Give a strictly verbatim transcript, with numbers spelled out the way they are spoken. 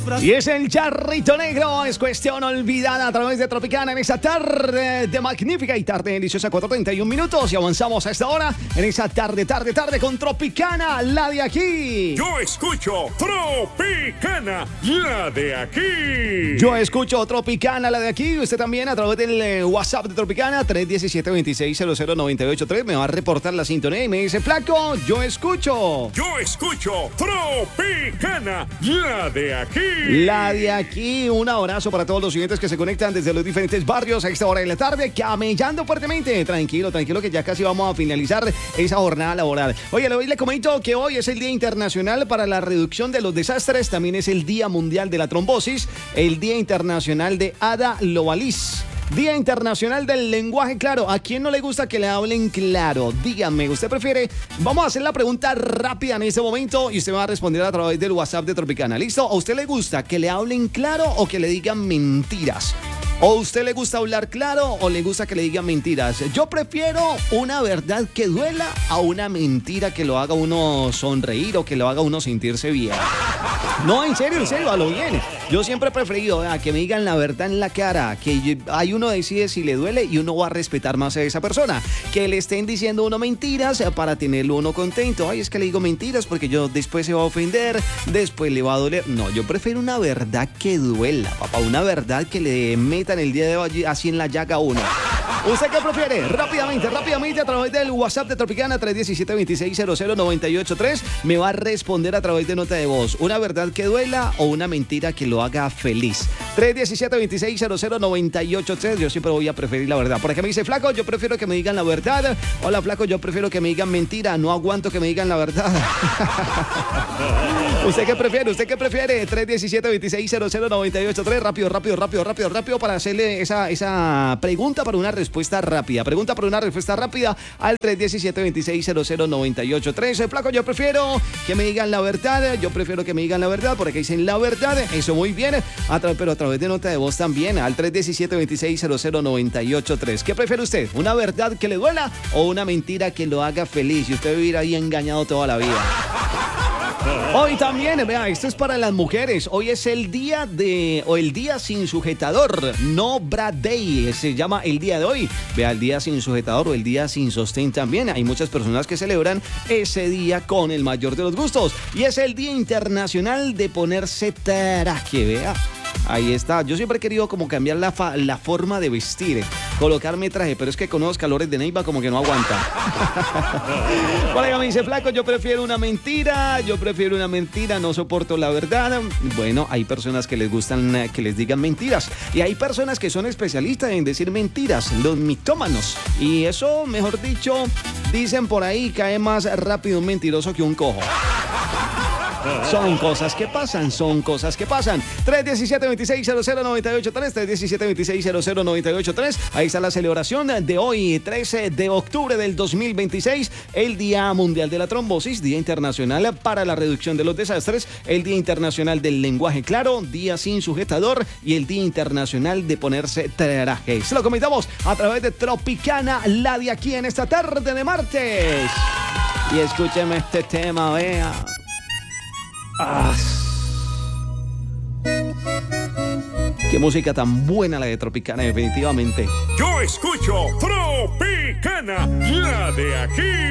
Y es el Charrito Negro, es cuestión olvidada a través de Tropicana en esa tarde de magnífica y tarde deliciosa, cuatro treinta y un minutos. Y avanzamos a esta hora en esa tarde, tarde, tarde con Tropicana, la de aquí. Yo escucho Tropicana, la de aquí. Yo escucho Tropicana, la de aquí. Usted también a través del eh, WhatsApp de Tropicana, tres uno siete, dos seis cero cero nueve ocho tres. Me va a reportar la sintonía y me dice, flaco, yo escucho. Yo escucho Tropicana, la de aquí. La de aquí. Un abrazo para todos los oyentes que se conectan desde los diferentes barrios a esta hora de la tarde, camellando fuertemente. Tranquilo, tranquilo, que ya casi vamos a finalizar esa jornada laboral. Oye, hoy le comento que hoy es el Día Internacional para la Reducción de los Desastres. También es el Día Mundial de la Trombosis, el Día Internacional de Ada Lovelace. Día Internacional del Lenguaje Claro. ¿A quién no le gusta que le hablen claro? Dígame, ¿usted prefiere? Vamos a hacer la pregunta rápida en este momento y usted me va a responder a través del WhatsApp de Tropicana. ¿Listo? ¿A usted le gusta que le hablen claro o que le digan mentiras? ¿O a usted le gusta hablar claro o le gusta que le digan mentiras? Yo prefiero una verdad que duela a una mentira que lo haga uno sonreír o que lo haga uno sentirse bien. No, en serio, en serio, a lo bien. Yo siempre he preferido ¿verdad? que me digan la verdad en la cara, que hay uno decide si le duele y uno va a respetar más a esa persona. Que le estén diciendo uno mentiras para tenerlo uno contento. Ay, es que le digo mentiras porque yo después se va a ofender, después le va a doler. No, yo prefiero una verdad que duela, papá, una verdad que le metan el día de hoy así en la llaga a uno. ¿Usted qué prefiere? Rápidamente, rápidamente a través del WhatsApp de Tropicana tres uno siete, dos seis cero cero nueve ocho tres me va a responder a través de nota de voz. ¿Una verdad que duela o una mentira que lo haga feliz? tres uno siete, dos seis cero cero nueve ocho tres. Yo siempre voy a preferir la verdad. Por ejemplo, me dice, flaco, yo prefiero que me digan la verdad. Hola, flaco, yo prefiero que me digan mentira. No aguanto que me digan la verdad. ¿Usted qué prefiere? ¿Usted qué prefiere? tres uno siete, dos seis cero cero nueve ocho tres. Rápido, rápido, rápido, rápido, rápido para hacerle esa, esa pregunta para una respuesta rápida. Pregunta para una respuesta rápida al tres uno siete, dos seis cero cero nueve ocho tres. Flaco, yo prefiero que me digan la verdad. Yo prefiero que me digan la verdad. Por aquí dicen la verdad. Eso muy bien. A tra- pero a través de nota de voz también al tres uno siete, dos seis cero cero nueve ocho tres. ¿Qué prefiere usted? ¿Una verdad que le duela o una mentira que lo haga feliz y usted vivir ahí engañado toda la vida? Hoy también, vea, esto es para las mujeres. Hoy es el día de, o el día sin sujetador, no bra day, se llama el día de hoy. Vea, el día sin sujetador o el día sin sostén también. Hay muchas personas que celebran ese día con el mayor de los gustos. Y es el Día Internacional de ponerse traje, vea. Ahí está. Yo siempre he querido como cambiar la, fa- la forma de vestir, colocarme traje, pero es que con los calores de Neiva como que no aguanta. Por ahí me dice, flaco, yo prefiero una mentira, yo prefiero una mentira, no soporto la verdad. Bueno, hay personas que les gustan eh, que les digan mentiras y hay personas que son especialistas en decir mentiras, los mitómanos. Y eso, mejor dicho, dicen por ahí, cae más rápido un mentiroso que un cojo. Son cosas que pasan, son cosas que pasan. tres uno siete, dos seis cero cero nueve ocho tres, tres uno siete, dos seis cero cero nueve ocho tres. Ahí está la celebración de hoy, trece de octubre del dos mil veintiséis, el Día Mundial de la Trombosis, Día Internacional para la Reducción de los Desastres, el Día Internacional del Lenguaje Claro, Día sin sujetador y el Día Internacional de ponerse traje. Se lo comentamos a través de Tropicana, la de aquí en esta tarde de martes. Y escúcheme este tema, vea. Ah. Qué música tan buena la de Tropicana, definitivamente. Yo escucho Tropicana, la de aquí.